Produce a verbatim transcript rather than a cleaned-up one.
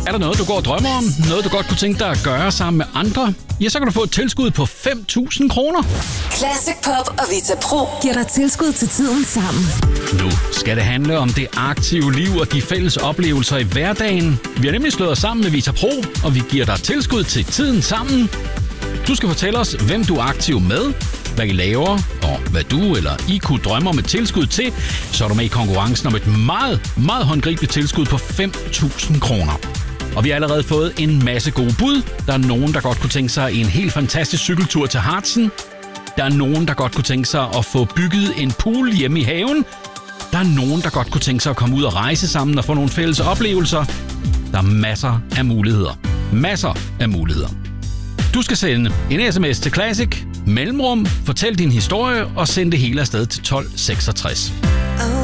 Er der noget, du går og drømmer om? Noget, du godt kunne tænke dig at gøre sammen med andre? Ja, så kan du få et tilskud på fem tusind kroner. Classic Pop og Vita Pro giver dig tilskud til tiden sammen. Nu skal det handle om det aktive liv og de fælles oplevelser i hverdagen. Vi har nemlig slået os sammen med Vita Pro, og vi giver dig tilskud til tiden sammen. Du skal fortælle os, hvem du er aktiv med, hvad I laver, og hvad du eller I kunne drømme om et tilskud til. Så er du med i konkurrencen om et meget, meget håndgribeligt tilskud på fem tusind kroner. Og vi har allerede fået en masse gode bud. Der er nogen, der godt kunne tænke sig en helt fantastisk cykeltur til Harzen. Der er nogen, der godt kunne tænke sig at få bygget en pool hjemme i haven. Der er nogen, der godt kunne tænke sig at komme ud og rejse sammen og få nogle fælles oplevelser. Der er masser af muligheder. Masser af muligheder. Du skal sende en sms til Classic, mellemrum, fortæl din historie og send det hele afsted til tolv seksogtres.